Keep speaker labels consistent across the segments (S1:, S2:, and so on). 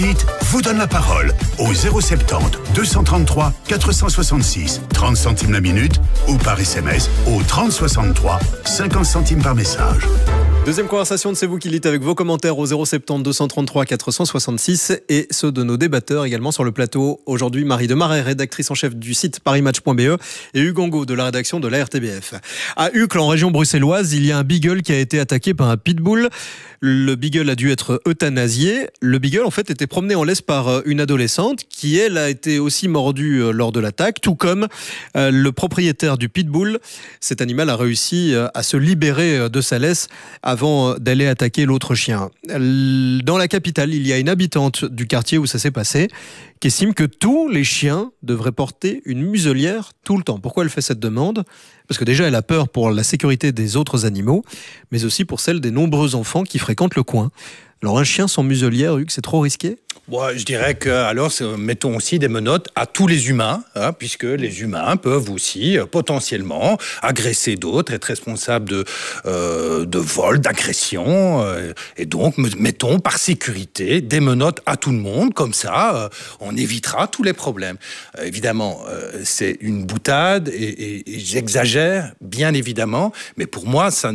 S1: dites vous donne la parole au 070 233 466, 30 centimes la minute, ou par SMS au 30 63, 50 centimes par message.
S2: Deuxième conversation de C'est vous qui dites avec vos commentaires au 070 233 466 et ceux de nos débatteurs également sur le plateau. Aujourd'hui, Marie Demarais, rédactrice en chef du site parimatch.be et Hugues Angot de la rédaction de la RTBF. À Uccle, en région bruxelloise, il y a un beagle qui a été attaqué par un pitbull. Le beagle a dû être euthanasié. Le beagle, en fait, était promené en laisse par une adolescente qui, elle, a été aussi mordue lors de l'attaque, tout comme le propriétaire du pitbull. Cet animal a réussi à se libérer de sa laisse avant d'aller attaquer l'autre chien. Dans la capitale, il y a une habitante du quartier où ça s'est passé qui estime que tous les chiens devraient porter une muselière tout le temps. Pourquoi elle fait cette demande ? Parce que déjà, elle a peur pour la sécurité des autres animaux, mais aussi pour celle des nombreux enfants qui fréquentent le coin. Alors un chien sans muselière, Hugues, c'est trop risqué ?
S3: Ouais, je dirais que alors mettons aussi des menottes à tous les humains, puisque les humains peuvent aussi potentiellement agresser d'autres, être responsables de vol, d'agression, et donc mettons par sécurité des menottes à tout le monde, comme ça on évitera tous les problèmes. Évidemment, c'est une boutade et j'exagère bien évidemment, mais pour moi c'est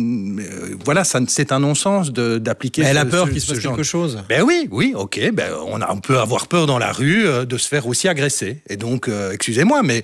S3: un non-sens d'appliquer.
S2: Elle a peur qu'il se passe quelque chose.
S3: Ben oui, ok. On peut avoir peur dans la rue de se faire aussi agresser. Et donc, excusez-moi, mais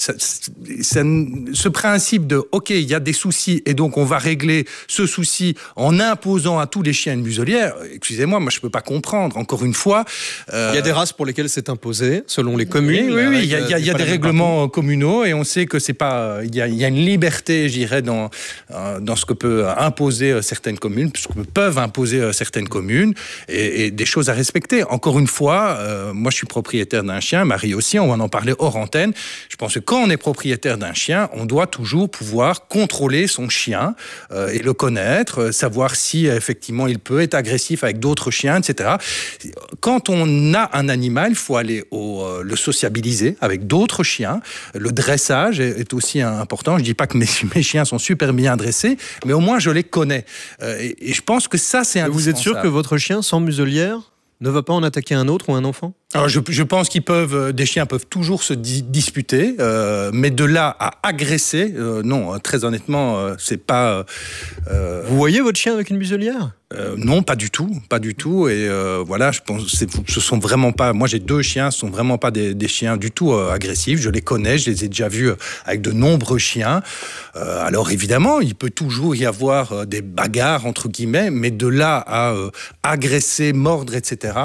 S3: ce principe de ok, il y a des soucis et donc on va régler ce souci en imposant à tous les chiens une muselière. Excusez-moi, moi je peux pas comprendre. Encore une fois,
S2: il y a des races pour lesquelles c'est imposé, selon les communes.
S3: Oui, il y a des règlements communaux et on sait que c'est pas. Il y a une liberté, je dirais, dans ce que peut imposer certaines communes, ce que peuvent imposer certaines communes et des choses à respecter. Encore une fois, moi je suis propriétaire d'un chien, Marie aussi, on va en parler hors antenne. Je pense que quand on est propriétaire d'un chien, on doit toujours pouvoir contrôler son chien et le connaître, savoir si effectivement il peut être agressif avec d'autres chiens, etc. Quand on a un animal, il faut aller le sociabiliser avec d'autres chiens. Le dressage est aussi important. Je ne dis pas que mes chiens sont super bien dressés, mais au moins je les connais. Et je pense que ça, c'est indispensable.
S2: Vous êtes sûr que votre chien sans muselière ne va pas en attaquer un autre ou un enfant ?
S3: Alors je pense des chiens peuvent toujours se disputer, mais de là à agresser, non, très honnêtement, c'est pas.
S2: Vous voyez votre chien avec une muselière ?
S3: Non, pas du tout. Et voilà, je pense que ce sont vraiment pas. Moi, j'ai 2 chiens, ce sont vraiment pas des chiens du tout agressifs. Je les connais, je les ai déjà vus avec de nombreux chiens. Alors évidemment, il peut toujours y avoir des bagarres entre guillemets, mais de là à agresser, mordre, etc.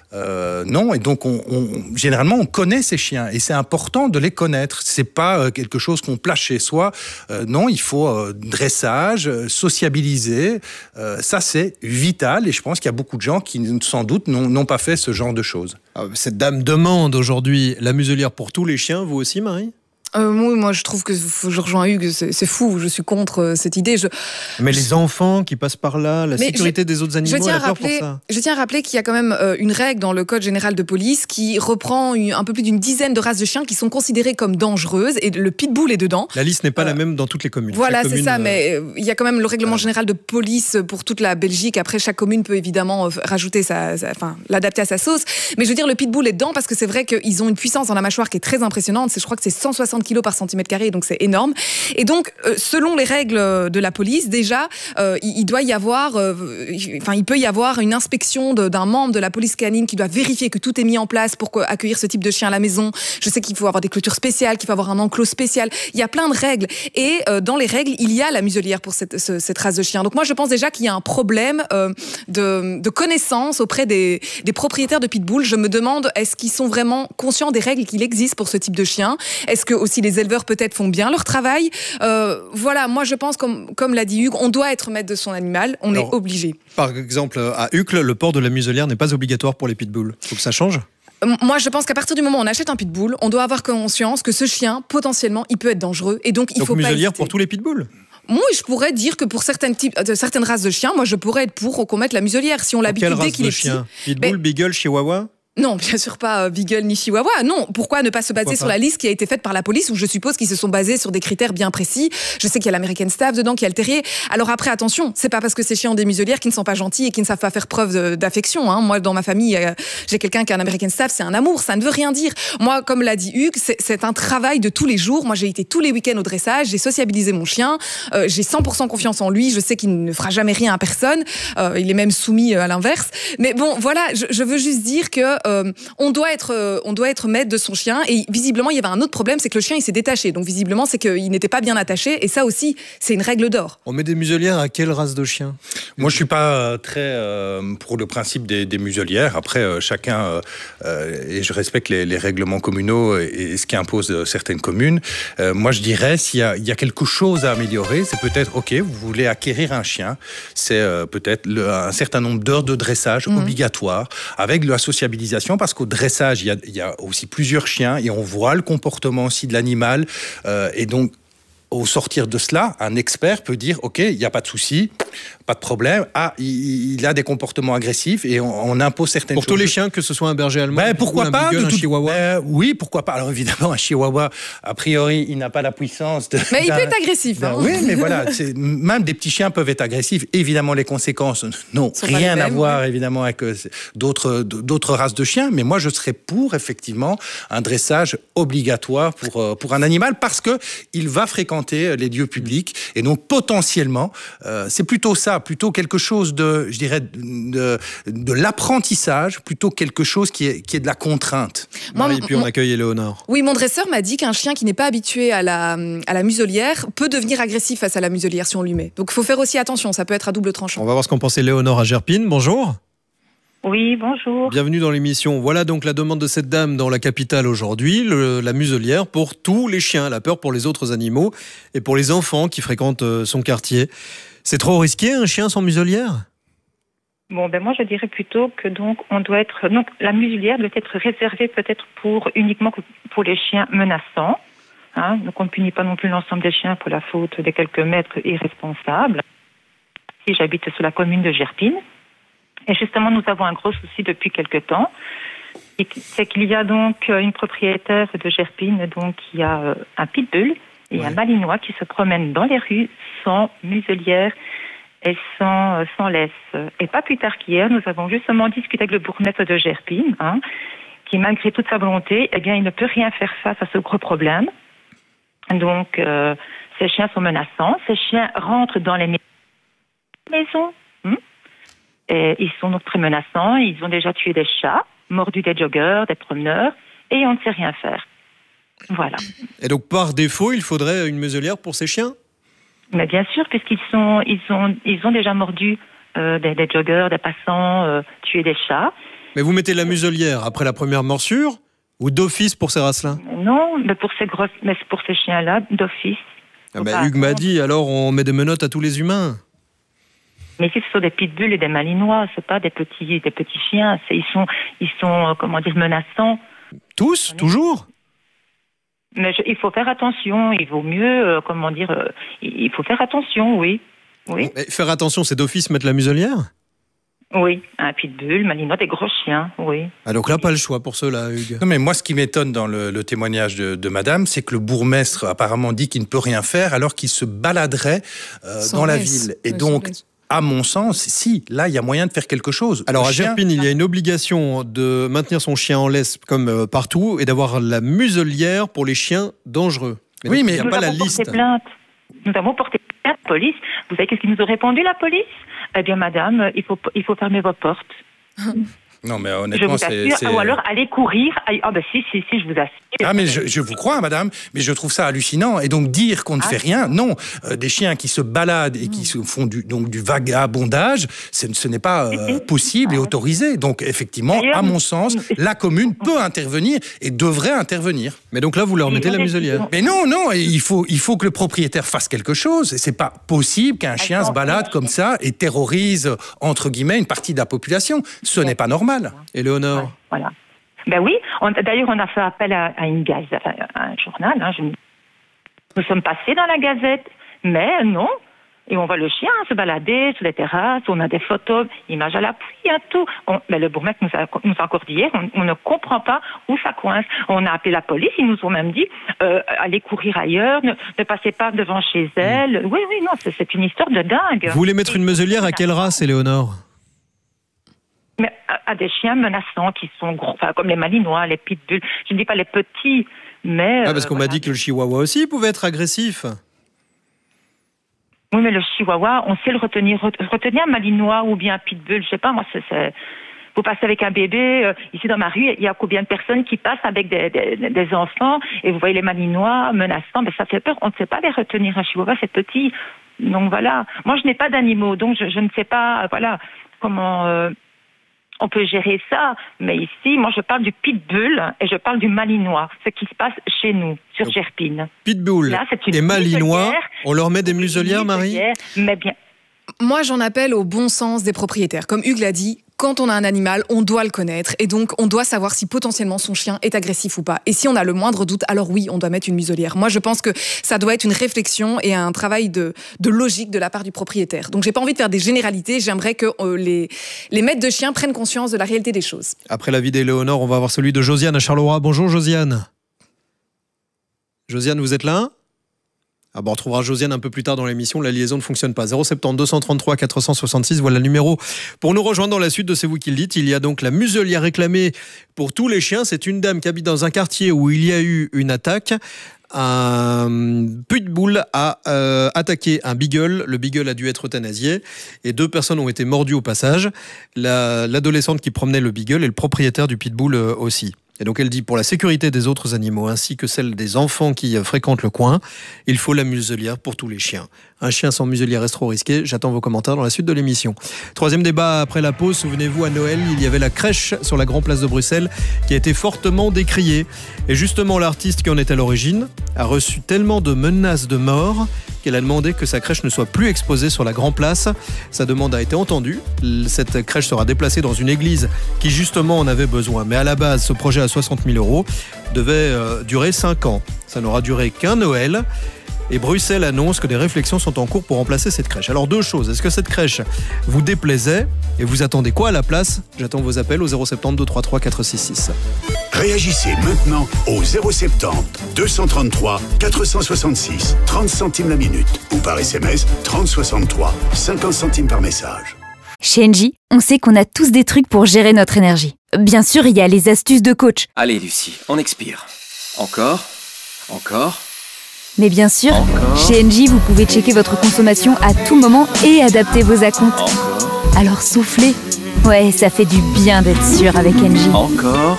S3: Non. Et donc, généralement, on connaît ces chiens et c'est important de les connaître. C'est pas quelque chose qu'on place chez soi. Non, il faut dressage, sociabiliser. Ça, c'est vital et je pense qu'il y a beaucoup de gens qui, sans doute, n'ont pas fait ce genre de choses.
S2: Cette dame demande aujourd'hui la muselière pour tous les chiens, vous aussi, Marie ?
S4: Oui, moi je trouve que je rejoins Hugues, c'est fou, je suis contre cette idée.
S2: Mais les enfants qui passent par là, la sécurité des autres animaux, elle a peur pour ça.
S4: Je tiens à rappeler qu'il y a quand même une règle dans le Code général de police qui reprend un peu plus d'une dizaine de races de chiens qui sont considérées comme dangereuses et le pitbull est dedans.
S2: La liste n'est pas la même dans toutes les communes.
S4: Voilà, c'est ça, mais il y a quand même le règlement général de police pour toute la Belgique. Après, chaque commune peut évidemment rajouter l'adapter à sa sauce. Mais je veux dire, le pitbull est dedans parce que c'est vrai qu'ils ont une puissance dans la mâchoire qui est très impressionnante. Je crois que c'est 160 kg par centimètre carré, donc c'est énorme. Et donc, selon les règles de la police, déjà, il doit y avoir, il peut y avoir une inspection d'un membre de la police canine qui doit vérifier que tout est mis en place pour accueillir ce type de chien à la maison. Je sais qu'il faut avoir des clôtures spéciales, qu'il faut avoir un enclos spécial. Il y a plein de règles. Et dans les règles, il y a la muselière pour cette race de chien. Donc moi, je pense déjà qu'il y a un problème de connaissance auprès des propriétaires de pitbull. Je me demande, est-ce qu'ils sont vraiment conscients des règles qu'il existe pour ce type de chien ? Est-ce que aussi les éleveurs peut-être font bien leur travail. Voilà, moi je pense, comme l'a dit Hugues, on doit être maître de son animal, on est obligé.
S2: Par exemple, à Uccle, le port de la muselière n'est pas obligatoire pour les pitbulls. Il faut que ça change ?
S4: Moi, je pense qu'à partir du moment où on achète un pitbull, on doit avoir conscience que ce chien, potentiellement, il peut être dangereux. Et donc, il faut pas hésiter.
S2: Muselière pour tous les pitbulls ?
S4: Moi, je pourrais dire que pour certaines races de chiens, moi je pourrais être pour qu'on mette la muselière. Si on l'habite dès qu'il est petit.
S2: Pitbull, Beagle, Chihuahua ?
S4: Non, bien sûr pas Beagle ni Chihuahua. Non, pourquoi ne pas se baser sur la liste qui a été faite par la police, où je suppose qu'ils se sont basés sur des critères bien précis. Je sais qu'il y a l'American Staff dedans, qu'il y a le terrier. Alors après, attention, c'est pas parce que ces chiens ont des muselières qu'ils ne sont pas gentils et qu'ils ne savent pas faire preuve d'affection. Hein. Moi, dans ma famille, j'ai quelqu'un qui a un American Staff, c'est un amour, ça ne veut rien dire. Moi, comme l'a dit Hugues, c'est un travail de tous les jours. Moi, j'ai été tous les week-ends au dressage, j'ai sociabilisé mon chien, j'ai 100% confiance en lui, je sais qu'il ne fera jamais rien à personne, il est même soumis à l'inverse. Mais bon, voilà, je veux juste dire que on doit être maître de son chien, et visiblement il y avait un autre problème, c'est que le chien il s'est détaché, donc visiblement c'est qu'il n'était pas bien attaché, et ça aussi c'est une règle d'or.
S2: On met des muselières à quelle race de chien?
S3: Moi je suis pas très pour le principe des muselières. Après chacun et je respecte les règlements communaux et ce qui impose certaines communes. Moi je dirais s'il y a quelque chose à améliorer, c'est peut-être vous voulez acquérir un chien, c'est peut-être un certain nombre d'heures de dressage obligatoire avec de la sociabilisation, parce qu'au dressage, il y a aussi plusieurs chiens et on voit le comportement aussi de l'animal. Et donc, au sortir de cela, un expert peut dire « Ok, il n'y a pas de souci, pas de problème. Ah, il a des comportements agressifs et on impose certaines choses. »
S2: Pour tous les chiens, que ce soit un berger allemand,
S3: pourquoi pas,
S2: un chihuahua
S3: oui, pourquoi pas. Alors évidemment, un chihuahua, a priori, il n'a pas la puissance de...
S4: Mais il peut être agressif.
S3: Oui, mais voilà, même des petits chiens peuvent être agressifs. Évidemment, les conséquences n'ont rien à voir, évidemment, avec d'autres races de chiens. Mais moi, je serais pour, effectivement, un dressage obligatoire pour un animal, parce qu'il va fréquenter les lieux publics, et donc potentiellement c'est plutôt ça, plutôt quelque chose de, je dirais, de l'apprentissage, plutôt quelque chose qui est de la contrainte.
S2: Et puis on accueille Éléonore.
S4: Oui, mon dresseur m'a dit qu'un chien qui n'est pas habitué à la muselière peut devenir agressif face à la muselière si on lui met. Donc il faut faire aussi attention, ça peut être à double tranchant.
S2: On va voir ce qu'en pensait Éléonore à Gerpine. Bonjour.
S5: Oui, bonjour.
S2: Bienvenue dans l'émission. Voilà donc la demande de cette dame dans la capitale aujourd'hui, la muselière pour tous les chiens. Elle a peur pour les autres animaux et pour les enfants qui fréquentent son quartier. C'est trop risqué, un chien sans muselière ?
S5: Bon, moi je dirais plutôt que la muselière doit être réservée peut-être uniquement pour les chiens menaçants. Hein, donc on ne punit pas non plus l'ensemble des chiens pour la faute des quelques maîtres irresponsables. Si j'habite sur la commune de Gerpine. Et justement, nous avons un gros souci depuis quelque temps. C'est qu'il y a donc une propriétaire de Gerpine, donc qui a un pitbull et un malinois qui se promènent dans les rues sans muselière et sans laisse. Et pas plus tard qu'hier, nous avons justement discuté avec le bourgmestre de Gerpine, qui malgré toute sa volonté, il ne peut rien faire face à ce gros problème. Donc, ces chiens sont menaçants. Ces chiens rentrent dans les maisons. Et ils sont donc très menaçants. Ils ont déjà tué des chats, mordu des joggeurs, des promeneurs, et on ne sait rien faire. Voilà.
S2: Et donc, par défaut, il faudrait une muselière pour ces chiens ?
S5: Mais bien sûr, puisqu'ils ont déjà mordu des joggeurs, des passants, tué des chats.
S2: Mais vous mettez la muselière après la première morsure ou d'office pour ces races-là ?
S5: Non, mais pour ces chiens-là, d'office.
S2: Hugues m'a dit, alors on met des menottes à tous les humains.
S5: Mais ici, ce sont des pitbulls et des malinois, c'est pas des petits chiens. Ils sont menaçants.
S2: Tous, toujours ?
S5: Mais il faut faire attention. Il vaut mieux, il faut faire attention, oui.
S2: Mais faire attention, c'est d'office mettre la muselière ?
S5: Oui, un pitbull, malinois, des gros chiens, oui.
S2: Ah, donc là, pas le choix pour ceux-là, Hugues.
S3: Non, mais moi, ce qui m'étonne dans le témoignage de madame, c'est que le bourgmestre apparemment dit qu'il ne peut rien faire alors qu'il se baladerait dans la ville. Et donc, à mon sens, si, là, il y a moyen de faire quelque chose.
S2: Alors, à Gerpine, il y a une obligation de maintenir son chien en laisse comme partout et d'avoir la muselière pour les chiens dangereux. Mais
S3: oui, mais
S2: il n'y a pas la liste.
S5: Nous avons porté plainte à la police. Vous savez qu'est-ce qu'ils nous ont répondu, la police ? Eh bien, madame, il faut fermer vos portes.
S3: Non, mais honnêtement,
S5: c'est... Ou alors, allez courir. Si, je vous assure.
S3: Ah, mais je vous crois, madame, mais je trouve ça hallucinant. Et donc, dire qu'on ne fait rien, non. Des chiens qui se baladent et qui font du vagabondage, ce n'est pas possible et autorisé. Donc, effectivement, à mon sens, la commune peut intervenir et devrait intervenir.
S2: Mais donc là, vous leur mettez la muselière.
S3: Mais non, il faut que le propriétaire fasse quelque chose. C'est pas possible qu'un chien se balade comme ça et terrorise, entre guillemets, une partie de la population. Ce n'est pas normal.
S2: Éléonore.
S5: Voilà. Ben oui, d'ailleurs, on a fait appel à une gazette, à un journal. Nous sommes passés dans la gazette, mais non, Et on voit le chien se balader sur les terrasses, on a des photos, images à l'appui, tout. Mais le bourgmestre nous a encore dit hier, on ne comprend pas où ça coince. On a appelé la police, ils nous ont même dit, allez courir ailleurs, ne passez pas devant chez elle. Oui, non, c'est une histoire de dingue.
S2: Vous voulez mettre une muselière à quelle race, Éléonore?
S5: Mais à des chiens menaçants qui sont gros, comme les malinois, les pitbulls. Je ne dis pas les petits, mais...
S2: parce qu'on m'a dit que le chihuahua aussi pouvait être agressif.
S5: Oui, mais le chihuahua, on sait le retenir. Retenir un malinois ou bien un pitbull, je sais pas, moi, vous passez avec un bébé, ici dans ma rue, il y a combien de personnes qui passent avec des enfants, et vous voyez les malinois menaçants, mais ça fait peur, on ne sait pas les retenir. Un chihuahua, c'est petit. Donc voilà. Moi, je n'ai pas d'animaux, donc je ne sais pas, comment... on peut gérer ça, mais ici, moi, je parle du pitbull et je parle du malinois, ce qui se passe chez nous, sur Gerpine.
S2: Pitbull et malinois, on leur met des muselières, Marie?
S5: Mais bien.
S4: Moi, j'en appelle au bon sens des propriétaires. Comme Hugues l'a dit, quand on a un animal, on doit le connaître. Et donc, on doit savoir si potentiellement son chien est agressif ou pas. Et si on a le moindre doute, alors oui, on doit mettre une muselière. Moi, je pense que ça doit être une réflexion et un travail de logique de la part du propriétaire. Donc, j'ai pas envie de faire des généralités. J'aimerais que les maîtres de chiens prennent conscience de la réalité des choses.
S2: Après l'avis d'Éléonore, on va avoir celui de Josiane à Charleroi. Bonjour, Josiane. Josiane, vous êtes là? On retrouvera Josiane un peu plus tard dans l'émission. La liaison ne fonctionne pas. 070 233 466, voilà le numéro pour nous rejoindre dans la suite de C'est vous qui le dites. Il y a donc la muselière réclamée pour tous les chiens. C'est une dame qui habite dans un quartier où il y a eu une attaque. Un pitbull a attaqué un beagle. Le beagle a dû être euthanasié et 2 personnes ont été mordues au passage. L'adolescente qui promenait le beagle et le propriétaire du pitbull aussi. Et donc elle dit, pour la sécurité des autres animaux ainsi que celle des enfants qui fréquentent le coin, il faut la muselière pour tous les chiens. Un chien sans muselière est trop risqué. J'attends vos commentaires dans la suite de l'émission. Troisième débat après la pause. Souvenez-vous, à Noël, il y avait la crèche sur la Grande Place de Bruxelles qui a été fortement décriée. Et justement, l'artiste qui en est à l'origine a reçu tellement de menaces de mort qu'elle a demandé que sa crèche ne soit plus exposée sur la Grande Place. Sa demande a été entendue. Cette crèche sera déplacée dans une église qui justement en avait besoin. Mais à la base, ce projet à 60 000 € devait durer 5 ans. Ça n'aura duré qu'un Noël. Et Bruxelles annonce que des réflexions sont en cours pour remplacer cette crèche. Alors 2 choses. Est-ce que cette crèche vous déplaisait? Et vous attendez quoi à la place? J'attends vos appels au 070 233 466.
S1: Réagissez maintenant au 070 233 466, 30 centimes la minute. Ou par SMS 3063, 50 centimes par message.
S6: Chez Engie, on sait qu'on a tous des trucs pour gérer notre énergie. Bien sûr, il y a les astuces de coach.
S7: Allez Lucie, on expire. Encore.
S6: Mais bien sûr, chez Engie, vous pouvez checker votre consommation à tout moment et adapter vos acomptes. Alors soufflez. Ouais, ça fait du bien d'être sûr avec Engie.
S7: Encore.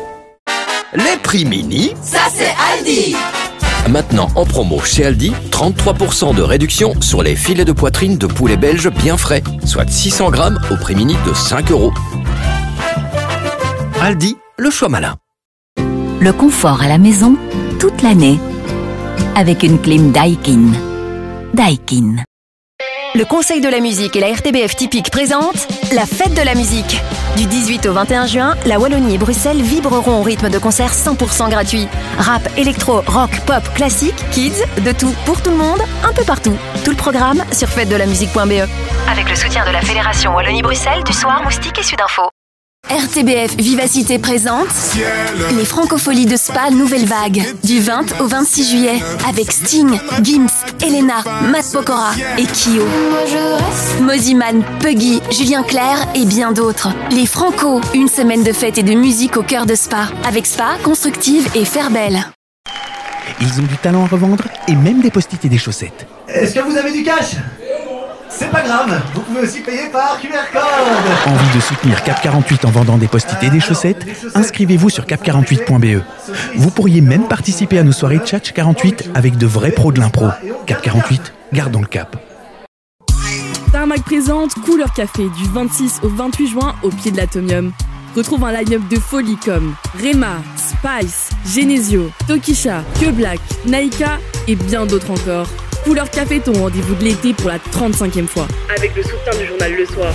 S7: Les prix mini,
S8: ça c'est Aldi.
S7: Maintenant en promo chez Aldi, 33% de réduction sur les filets de poitrine de poulet belge bien frais, soit 600 grammes au prix mini de 5 €. Aldi, le choix malin.
S6: Le confort à la maison, toute l'année. Avec une clim Daikin. Daikin.
S8: Le Conseil de la musique et la RTBF Typique présentent la fête de la musique. Du 18 au 21 juin, la Wallonie et Bruxelles vibreront au rythme de concerts 100% gratuits. Rap, électro, rock, pop, classique, kids, de tout pour tout le monde, un peu partout. Tout le programme sur fêtedelamusique.be. Avec le soutien de la Fédération Wallonie-Bruxelles, du Soir, Moustique et Sudinfo. RTBF Vivacité présente les Francopholies de Spa Nouvelle Vague du 20 au 26 juillet avec Sting, Gims, Elena, Matt Pokora et Kyo. Moziman, Puggy, Julien Clerc et bien d'autres. Les Franco, une semaine de fête et de musique au cœur de Spa avec Spa, Constructive et Fairbelle.
S9: Ils ont du talent à revendre et même des post-it et des chaussettes.
S10: Est-ce que vous avez du cash ? C'est pas grave, vous pouvez aussi payer par QR code.
S9: Envie de soutenir Cap 48 en vendant des post-it et des chaussettes? Inscrivez-vous sur cap48.be. Vous pourriez même participer à nos soirées Tchatch 48 avec de vrais pros de l'impro. Cap 48, gardons le cap.
S11: Tarmac présente Couleur Café du 26 au 28 juin au pied de l'Atomium. Retrouve un line-up de folie comme Rema, Spice, Genesio, Tokisha, Que Black, Naika et bien d'autres encore. Couleur Café, ton rendez-vous de l'été pour la 35e fois. Avec le soutien du journal Le Soir.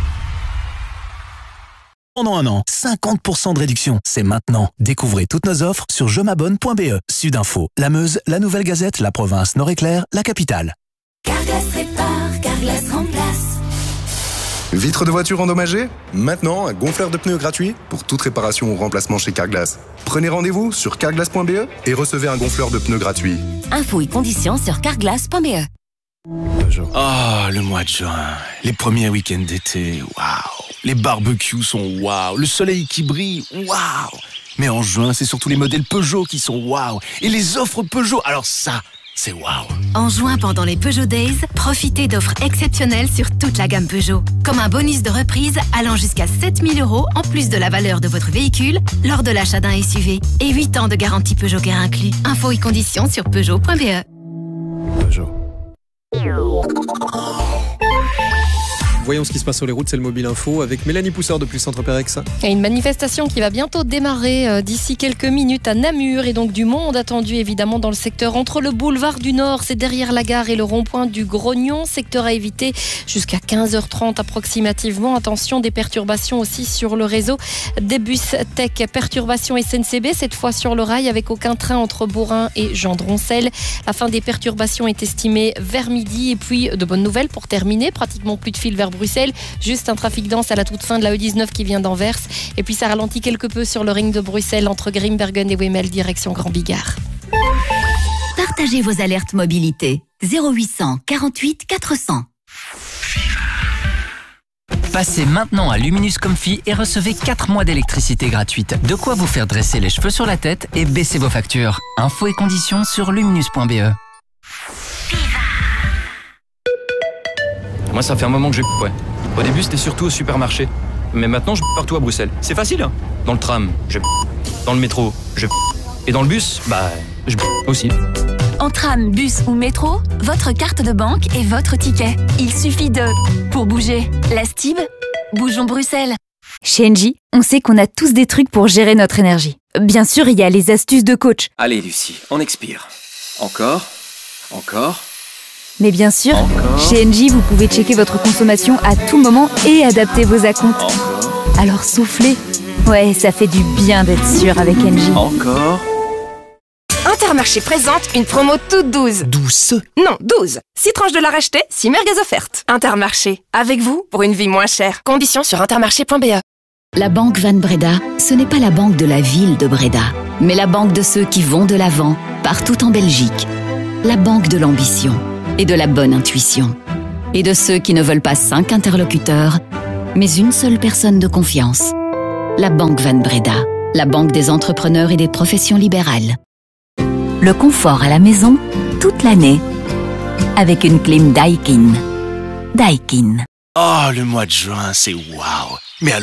S12: Pendant un an, 50% de réduction. C'est maintenant. Découvrez toutes nos offres sur jemabonne.be. Sudinfo, la Meuse, la Nouvelle Gazette, la Province, Nord-Éclair, la Capitale.
S8: Carglass répare.
S13: Carglass remplace.
S14: Vitre de voiture endommagée? Maintenant, un gonfleur de pneus gratuit pour toute réparation ou remplacement chez Carglass. Prenez rendez-vous sur carglass.be et recevez un gonfleur de pneus gratuit.
S8: Infos et conditions sur carglass.be.
S12: Ah, le mois de juin, les premiers week-ends d'été, waouh. Les barbecues sont waouh, le soleil qui brille, waouh. Mais en juin, c'est surtout les modèles Peugeot qui sont waouh. Et les offres Peugeot, alors ça, c'est waouh.
S8: En juin, pendant les Peugeot Days, profitez d'offres exceptionnelles sur toute la gamme Peugeot. Comme un bonus de reprise allant jusqu'à 7 000 € en plus de la valeur de votre véhicule lors de l'achat d'un SUV. Et 8 ans de garantie Peugeot Care inclus. Infos et conditions sur Peugeot.be.
S12: Peugeot.
S2: Voyons ce qui se passe sur les routes, c'est le Mobile Info avec Mélanie Pousseur depuis le Centre Pérex.
S15: Et une manifestation qui va bientôt démarrer d'ici quelques minutes à Namur et donc du monde attendu évidemment dans le secteur entre le boulevard du Nord, c'est derrière la gare et le rond-point du Grognon, secteur à éviter jusqu'à 15h30 approximativement. Attention, des perturbations aussi sur le réseau des bus Tech. Perturbation SNCB, cette fois sur le rail avec aucun train entre Bourrin et Gendroncel. La fin des perturbations est estimée vers midi et puis de bonnes nouvelles pour terminer, pratiquement plus de fil vers Bruxelles, juste un trafic dense à la toute fin de la E19 qui vient d'Anvers et puis ça ralentit quelque peu sur le ring de Bruxelles entre Grimbergen et Wemmel direction Grand Bigard.
S8: Partagez vos alertes mobilité 0800 48 400.
S16: Passez maintenant à Luminus Comfy et recevez 4 mois d'électricité gratuite. De quoi vous faire dresser les cheveux sur la tête et baisser vos factures. Infos et conditions sur luminus.be.
S17: Moi, ça fait un moment que ouais. Au début, c'était surtout au supermarché. Mais maintenant, je partout à Bruxelles. C'est facile, hein. Dans le tram, je dans le métro, je et dans le bus, je aussi.
S8: En tram, bus ou métro, votre carte de banque est votre ticket. Il suffit de... Pour bouger, la Stib, bougeons Bruxelles.
S6: Chez Engie, on sait qu'on a tous des trucs pour gérer notre énergie. Bien sûr, il y a les astuces de coach.
S7: Allez, Lucie, on expire. Encore.
S6: Mais bien sûr, chez Engie, vous pouvez checker votre consommation à tout moment et adapter vos acomptes. Alors soufflez. Ouais, ça fait du bien d'être sûr avec Engie.
S7: Encore.
S18: Intermarché présente une promo toute douce.
S12: Douce?
S18: Non, 12. 6 tranches de la racheter, 6 merguez offertes. Intermarché, avec vous pour une vie moins chère. Conditions sur intermarché.be.
S8: La banque Van Breda, ce n'est pas la banque de la ville de Breda, mais la banque de ceux qui vont de l'avant, partout en Belgique. La banque de l'ambition et de la bonne intuition. Et de ceux qui ne veulent pas 5 interlocuteurs, mais une seule personne de confiance. La banque Van Breda, la banque des entrepreneurs et des professions libérales. Le confort à la maison, toute l'année, avec une clim Daikin. Daikin.
S12: Oh, le mois de juin, c'est waouh. Mais alors